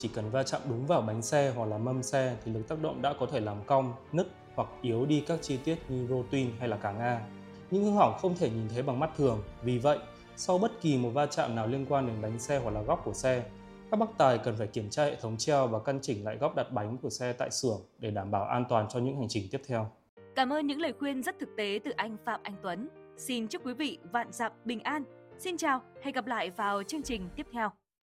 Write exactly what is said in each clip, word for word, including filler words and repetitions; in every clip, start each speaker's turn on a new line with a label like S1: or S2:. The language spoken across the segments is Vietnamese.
S1: Chỉ cần va chạm đúng vào bánh xe hoặc là mâm xe thì lực tác động đã có thể làm cong, nứt hoặc yếu đi các chi tiết như rô twin hay là cả ngang. Những hư hỏng không thể nhìn thấy bằng mắt thường. Vì vậy, sau bất kỳ một va chạm nào liên quan đến bánh xe hoặc là góc của xe, các bác tài cần phải kiểm tra hệ thống treo và căn chỉnh lại góc đặt bánh của xe tại xưởng để đảm bảo an toàn cho những hành trình tiếp theo.
S2: Cảm ơn những lời khuyên rất thực tế từ anh Phạm Anh Tuấn. Xin chúc quý vị vạn dặm bình an. Xin chào, hẹn gặp lại vào chương trình tiếp theo.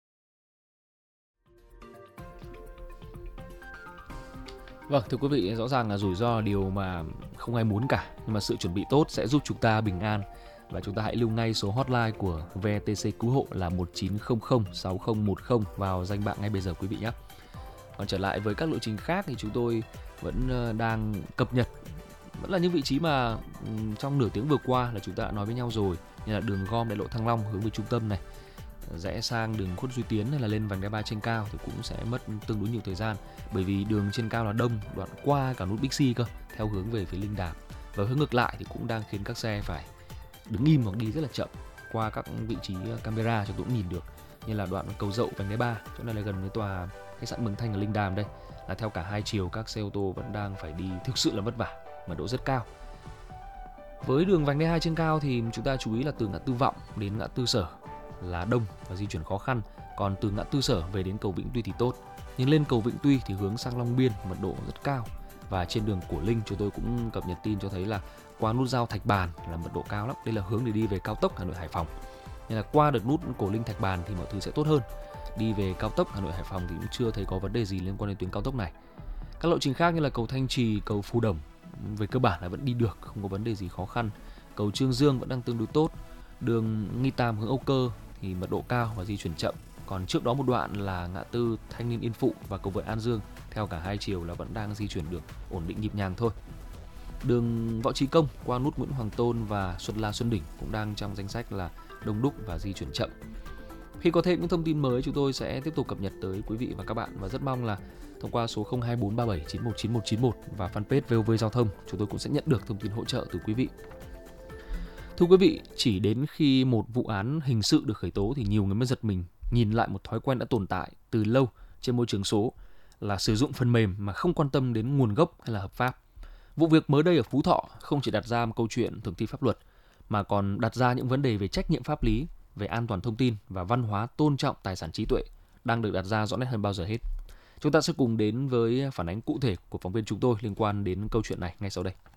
S3: Vâng, thưa quý vị, rõ ràng là rủi ro là điều mà không ai muốn cả, nhưng mà sự chuẩn bị tốt sẽ giúp chúng ta bình an. Và chúng ta hãy lưu ngay số hotline của vê tê xê Cứu hộ là một chín không không sáu không một không vào danh bạ ngay bây giờ quý vị nhé. Còn trở lại với các lộ trình khác thì chúng tôi vẫn đang cập nhật, vẫn là những vị trí mà trong nửa tiếng vừa qua là chúng ta đã nói với nhau rồi, như là đường gom đại lộ Thăng Long hướng về trung tâm này, rẽ sang đường Khuất Duy Tiến hay là lên vành đai ba trên cao thì cũng sẽ mất tương đối nhiều thời gian, bởi vì đường trên cao là đông, đoạn qua cả nút Bixi cơ, theo hướng về phía Linh Đàm, và hướng ngược lại thì cũng đang khiến các xe phải đứng im hoặc đi rất là chậm qua các vị trí camera chúng tôi cũng nhìn được, như là đoạn cầu Dậu vành đai ba, chỗ này là gần với tòa khách sạn Mường Thanh ở Linh Đàm đây, là theo cả hai chiều các xe ô tô vẫn đang phải đi thực sự là vất vả, mật độ rất cao. Với đường vành đai hai trên cao thì chúng ta chú ý là từ ngã tư Vọng đến ngã tư Sở là đông và di chuyển khó khăn, còn từ ngã tư Sở về đến cầu Vĩnh Tuy thì tốt, nhưng lên cầu Vĩnh Tuy thì hướng sang Long Biên mật độ rất cao. Và trên đường Cổ Linh chúng tôi cũng cập nhật tin cho thấy là qua nút giao Thạch Bàn là mật độ cao lắm, đây là hướng để đi về cao tốc Hà Nội Hải Phòng, nên là qua được nút Cổ Linh Thạch Bàn thì mọi thứ sẽ tốt hơn. Đi về cao tốc Hà Nội Hải Phòng thì cũng chưa thấy có vấn đề gì liên quan đến tuyến cao tốc này. Các lộ trình khác như là cầu Thanh Trì, cầu Phú Đồng về cơ bản là vẫn đi được, không có vấn đề gì khó khăn. Cầu Trương Dương vẫn đang tương đối tốt. Đường Nghi Tam hướng Âu Cơ thì mật độ cao và di chuyển chậm. Còn trước đó một đoạn là ngã tư Thanh Niên Yên Phụ và cầu vượt An Dương theo cả hai chiều là vẫn đang di chuyển được ổn định nhịp nhàng thôi. Đường Võ Trí Công qua nút Nguyễn Hoàng Tôn và Xuân La Xuân Đỉnh cũng đang trong danh sách là đông đúc và di chuyển chậm. Khi có thêm những thông tin mới chúng tôi sẽ tiếp tục cập nhật tới quý vị và các bạn, và rất mong là thông qua số không hai bốn ba bảy chín một chín một chín một và fanpage vê o vê Giao thông chúng tôi cũng sẽ nhận được thông tin hỗ trợ từ quý vị. Thưa quý vị, chỉ đến khi một vụ án hình sự được khởi tố thì nhiều người mới giật mình nhìn lại một thói quen đã tồn tại từ lâu trên môi trường số, là sử dụng phần mềm mà không quan tâm đến nguồn gốc hay là hợp pháp. Vụ việc mới đây ở Phú Thọ không chỉ đặt ra một câu chuyện thực thi pháp luật mà còn đặt ra những vấn đề về trách nhiệm pháp lý, về an toàn thông tin và văn hóa tôn trọng tài sản trí tuệ đang được đặt ra rõ nét hơn bao giờ hết. Chúng ta sẽ cùng đến với phản ánh cụ thể của phóng viên chúng tôi liên quan đến câu chuyện này ngay sau đây.